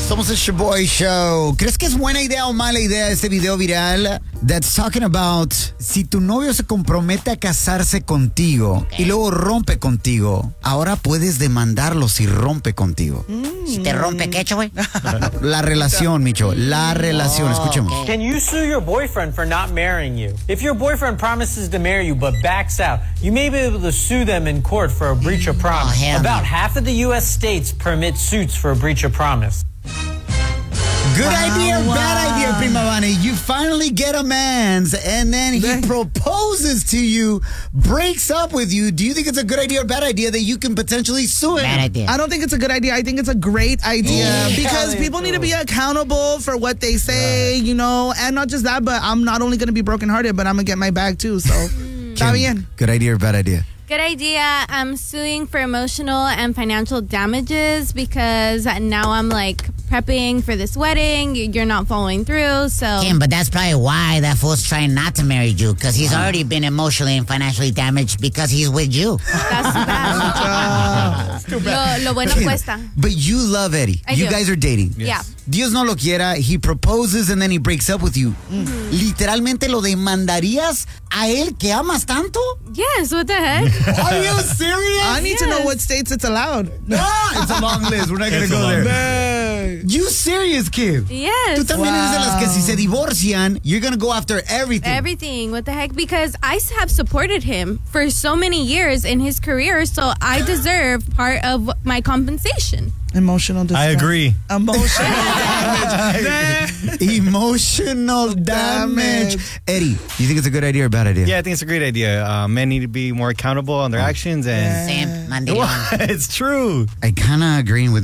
Somos el Shaboy Show. ¿Crees que es buena idea o mala idea este video viral that's talking about si tu novio se compromete a casarse contigo y luego rompe contigo, ahora puedes demandarlo si rompe contigo? Si te rompe, ¿qué hecho, güey? La relación, Micho, la relación. Escuchemos. Can you sue your boyfriend for not marrying you? If your boyfriend promises to marry you but backs out, you may be able to sue them in court for a breach of promise. hell About no. half of the U.S. states permit suits for a breach of promise. Good idea or bad idea, Prima Vani? You finally get a man's and then he proposes to you, breaks up with you. Do you think it's a good idea or bad idea that you can potentially sue him? Bad idea. I don't think it's a good idea. I think it's a great idea because people need to be accountable for what they say, you know, and not just that, but I'm not only going to be brokenhearted, but I'm going to get my bag too. So, está bien. Good idea or bad idea? Good idea. I'm suing for emotional and financial damages because now I'm like prepping for this wedding. You're not following through, so... Kim, but that's probably why that fool's trying not to marry you, because he's already been emotionally and financially damaged because he's with you. That's too bad. Lo bueno cuesta. But you love Eddie. I You do. guys are dating. Yeah. Dios no lo quiera, he proposes and then he breaks up with you. ¿Literalmente lo demandarías a él que amas tanto? Yes, what the heck? Are you serious? I need to know what states it's allowed. It's a long list. We're not going to go there. You serious, Kim? Yes. Tú también eres de las que si se divorcian, you're going to go after everything. Everything. What the heck? Because I have supported him for so many years in his career, so I deserve part of my compensation. Emotional distress. I agree. Emotional damage. Emotional damage. Eddie, you think it's a good idea or bad idea? Yeah, I think it's a great idea. Men need to be more accountable on their actions, and Simp, mandilón. it's true. I kind of agreeing with